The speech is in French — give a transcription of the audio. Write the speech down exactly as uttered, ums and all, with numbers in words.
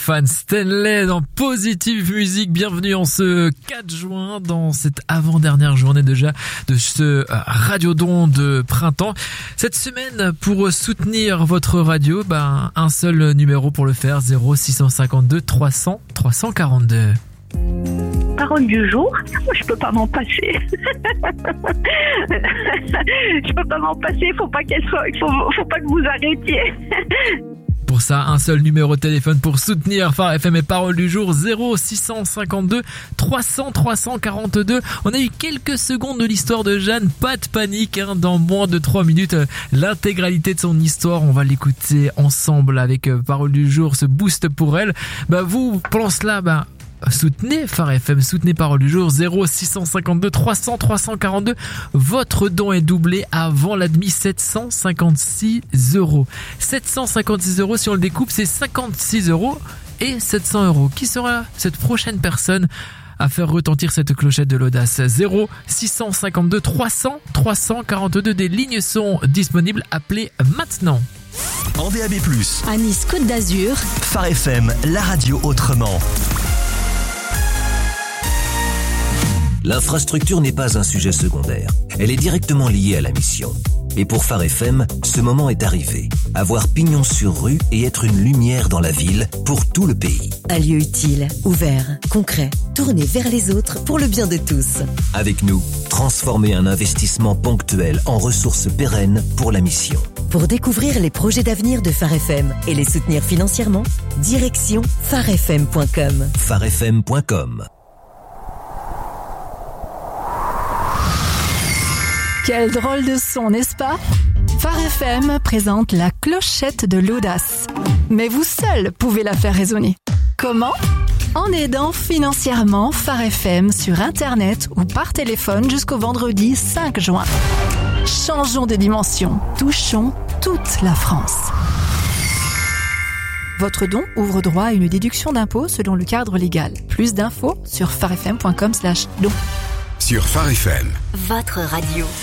Fan Stanley dans Positive Music, bienvenue en ce quatre juin dans cette avant-dernière journée déjà de ce Radiodon de printemps. Cette semaine, pour soutenir votre radio, ben, un seul numéro pour le faire, zéro six cent cinquante-deux trois cents trois cent quarante-deux. Parole du jour, je peux pas m'en passer. Je peux pas m'en passer, faut pas qu'elle soit, faut, faut pas que vous arrêtiez. Pour ça, un seul numéro de téléphone pour soutenir Phare F M et Parole du jour, zéro six cent cinquante-deux trois cents trois cent quarante-deux. On a eu quelques secondes de l'histoire de Jeanne, pas de panique, hein, dans moins de trois minutes, l'intégralité de son histoire, on va l'écouter ensemble avec Parole du jour, ce boost pour elle. Bah vous, pendant cela, bah soutenez Phare F M, soutenez Parole du jour, zéro six cent cinquante-deux trois cents trois cent quarante-deux. Votre don est doublé avant l'admis, sept cent cinquante-six euros. sept cent cinquante-six euros, si on le découpe, c'est cinquante-six euros et sept cents euros. Qui sera cette prochaine personne à faire retentir cette clochette de l'audace? Zéro six cent cinquante-deux trois cents trois cent quarante-deux. Des lignes sont disponibles, appelez maintenant. En D A B plus, à Nice Côte d'Azur, Phare F M, la radio autrement. L'infrastructure n'est pas un sujet secondaire. Elle est directement liée à la mission. Et pour Phare F M, ce moment est arrivé. Avoir pignon sur rue et être une lumière dans la ville pour tout le pays. Un lieu utile, ouvert, concret, tourné vers les autres pour le bien de tous. Avec nous, transformer un investissement ponctuel en ressources pérennes pour la mission. Pour découvrir les projets d'avenir de Phare F M et les soutenir financièrement, direction phare f m point com. phare f m point com. Quel drôle de son, n'est-ce pas? Phare F M présente la clochette de l'audace. Mais vous seul pouvez la faire résonner. Comment? En aidant financièrement Phare F M sur Internet ou par téléphone jusqu'au vendredi cinq juin. Changeons de dimension, touchons toute la France. Votre don ouvre droit à une déduction d'impôt selon le cadre légal. Plus d'infos sur phare f m point com slash don. Sur Phare F M. Votre radio.